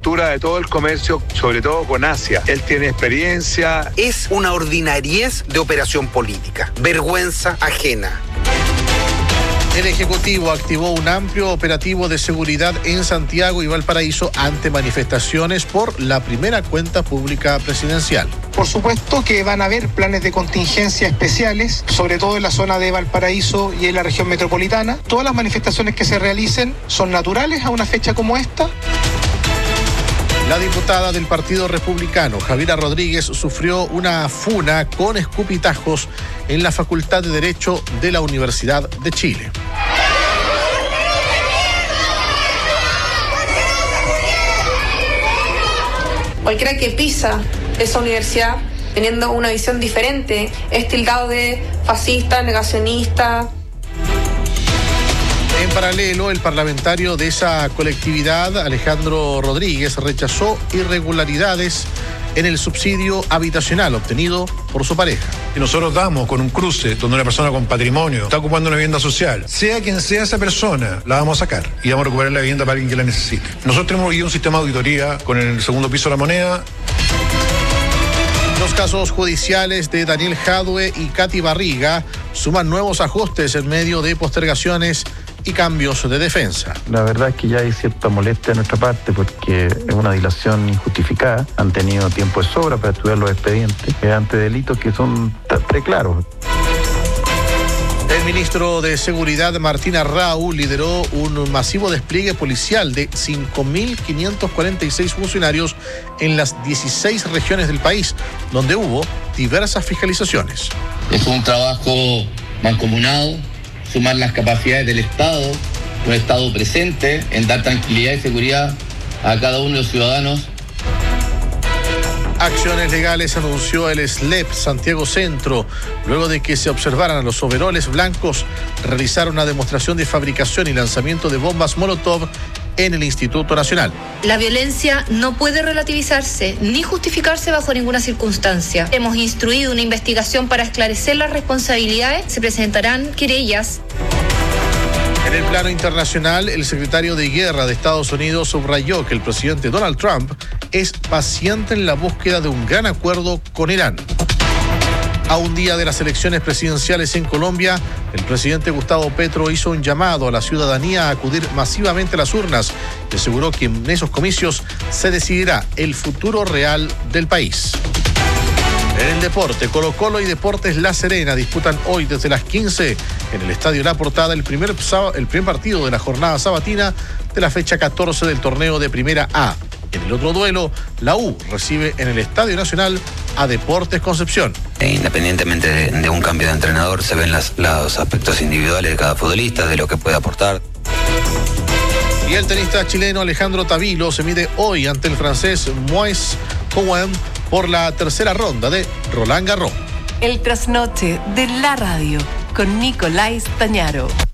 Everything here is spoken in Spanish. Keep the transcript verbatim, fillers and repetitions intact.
apertura de todo el comercio, sobre todo con Asia. Él tiene experiencia. Es una ordinariez de operación política. Vergüenza ajena. El Ejecutivo activó un amplio operativo de seguridad en Santiago y Valparaíso ante manifestaciones por la primera cuenta pública presidencial. Por supuesto que van a haber planes de contingencia especiales, sobre todo en la zona de Valparaíso y en la región metropolitana. Todas las manifestaciones que se realicen son naturales a una fecha como esta. La diputada del Partido Republicano, Javiera Rodríguez, sufrió una funa con escupitajos en la Facultad de Derecho de la Universidad de Chile. Cualquiera que pisa esa universidad teniendo una visión diferente es tildado de fascista, negacionista. En paralelo, el parlamentario de esa colectividad, Alejandro Rodríguez, rechazó irregularidades en el subsidio habitacional obtenido por su pareja. Y nosotros damos con un cruce donde una persona con patrimonio está ocupando una vivienda social. Sea quien sea esa persona, la vamos a sacar y vamos a recuperar la vivienda para alguien que la necesite. Nosotros tenemos hoy un sistema de auditoría con el segundo piso de la moneda. Los casos judiciales de Daniel Jadue y Katy Barriga suman nuevos ajustes en medio de postergaciones y cambios de defensa. La verdad es que ya hay cierta molestia de nuestra parte porque es una dilación injustificada. Han tenido tiempo de sobra para estudiar los expedientes ante delitos que son preclaros. El ministro de Seguridad, Martín Arrau, lideró un masivo despliegue policial de cinco mil quinientos cuarenta y seis funcionarios en las dieciséis regiones del país, donde hubo diversas fiscalizaciones. Es un trabajo mancomunado, sumar las capacidades del Estado, un Estado presente en dar tranquilidad y seguridad a cada uno de los ciudadanos. Acciones legales anunció el S L E P Santiago Centro, luego de que se observaran a los overoles blancos realizar una demostración de fabricación y lanzamiento de bombas Molotov en el Instituto Nacional. La violencia no puede relativizarse ni justificarse bajo ninguna circunstancia. Hemos instruido una investigación para esclarecer las responsabilidades. Se presentarán querellas. En el plano internacional, el secretario de Guerra de Estados Unidos subrayó que el presidente Donald Trump es paciente en la búsqueda de un gran acuerdo con Irán. A un día de las elecciones presidenciales en Colombia, el presidente Gustavo Petro hizo un llamado a la ciudadanía a acudir masivamente a las urnas y aseguró que en esos comicios se decidirá el futuro real del país. En el deporte, Colo-Colo y Deportes La Serena disputan hoy desde las quince en el Estadio La Portada el primer, el primer partido de la jornada sabatina de la fecha catorce del torneo de Primera A. En el otro duelo, la U recibe en el Estadio Nacional a Deportes Concepción. Independientemente de, de un cambio de entrenador, se ven las, los aspectos individuales de cada futbolista, de lo que puede aportar. Y el tenista chileno Alejandro Tavilo se mide hoy ante el francés Moïse Cohen por la tercera ronda de Roland Garros. El trasnoche de la radio con Nicolás Tañaro.